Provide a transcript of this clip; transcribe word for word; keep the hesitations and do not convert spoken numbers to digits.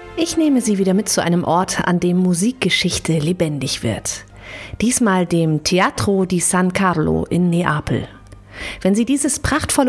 Ich nehme Sie wieder mit zu einem Ort, an dem Musikgeschichte lebendig wird. Diesmal dem Teatro di San Carlo in Neapel. Wenn Sie dieses prachtvolle